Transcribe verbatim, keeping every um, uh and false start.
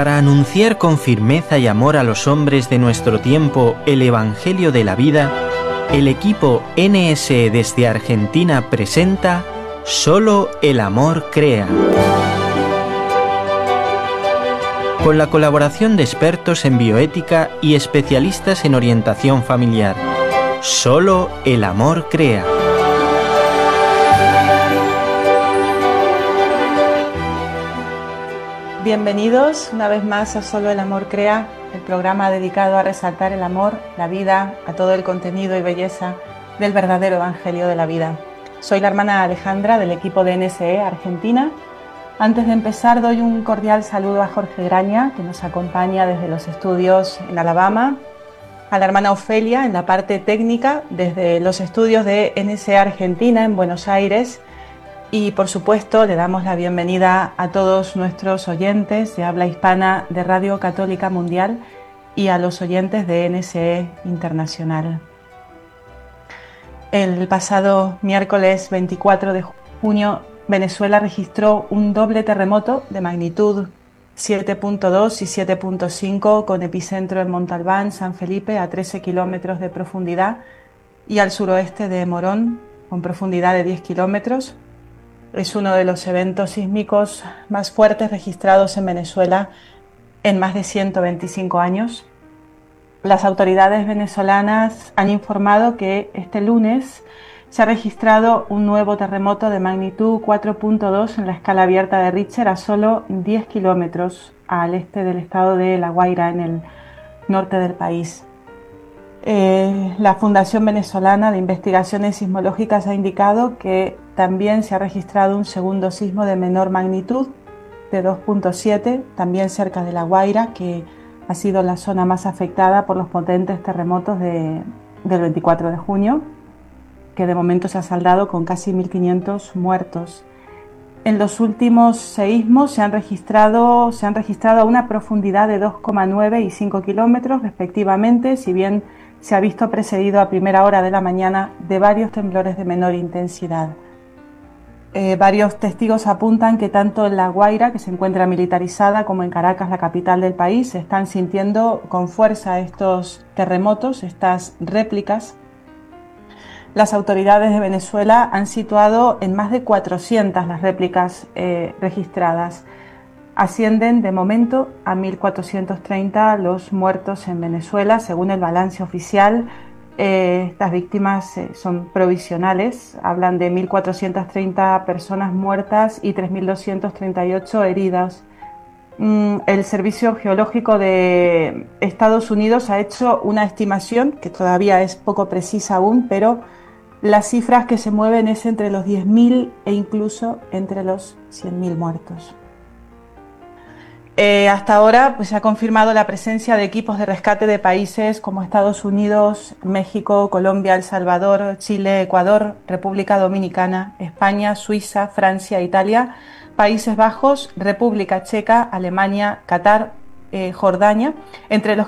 Para anunciar con firmeza y amor a los hombres de nuestro tiempo el Evangelio de la vida, el equipo N S E desde Argentina presenta Solo el amor crea. Con la colaboración de expertos en bioética y especialistas en orientación familiar. Solo el amor crea. Bienvenidos una vez más a Solo el amor crea, el programa dedicado a resaltar el amor, la vida, a todo el contenido y belleza del verdadero Evangelio de la vida. Soy la hermana Alejandra del equipo de N S E Argentina. Antes de empezar doy un cordial saludo a Jorge Graña, que nos acompaña desde los estudios en Alabama, a la hermana Ofelia en la parte técnica desde los estudios de N S E Argentina en Buenos Aires. Y por supuesto le damos la bienvenida a todos nuestros oyentes de habla hispana de Radio Católica Mundial y a los oyentes de N S E Internacional. El pasado miércoles veinticuatro de junio, Venezuela registró un doble terremoto de magnitud siete punto dos y siete punto cinco con epicentro en Montalbán, San Felipe, a trece kilómetros de profundidad, y al suroeste de Morón, con profundidad de diez kilómetros. Es uno de los eventos sísmicos más fuertes registrados en Venezuela en más de ciento veinticinco años. Las autoridades venezolanas han informado que este lunes se ha registrado un nuevo terremoto de magnitud cuatro punto dos en la escala abierta de Richter a solo diez kilómetros al este del estado de La Guaira, en el norte del país. Eh, la Fundación Venezolana de Investigaciones Sismológicas ha indicado que también se ha registrado un segundo sismo de menor magnitud, de dos punto siete, también cerca de La Guaira, que ha sido la zona más afectada por los potentes terremotos de, del veinticuatro de junio, que de momento se ha saldado con casi mil quinientos muertos. En los últimos seísmos se han registrado, se han registrado a una profundidad de dos coma nueve y cinco kilómetros respectivamente, si bien se ha visto precedido a primera hora de la mañana de varios temblores de menor intensidad. Eh, varios testigos apuntan que tanto en La Guaira, que se encuentra militarizada, como en Caracas, la capital del país, se están sintiendo con fuerza estos terremotos, estas réplicas. Las autoridades de Venezuela han situado en más de cuatrocientas las réplicas eh, registradas. Ascienden de momento a mil cuatrocientos treinta los muertos en Venezuela, según el balance oficial. Eh, estas víctimas eh, son provisionales, hablan de mil cuatrocientas treinta personas muertas y tres mil doscientas treinta y ocho heridas. Mm, el Servicio Geológico de Estados Unidos ha hecho una estimación, que todavía es poco precisa aún, pero las cifras que se mueven es entre los diez mil e incluso entre los cien mil muertos. Eh, hasta ahora pues, se ha confirmado la presencia de equipos de rescate de países como Estados Unidos, México, Colombia, El Salvador, Chile, Ecuador, República Dominicana, España, Suiza, Francia, Italia, Países Bajos, República Checa, Alemania, Qatar, eh, Jordania, entre los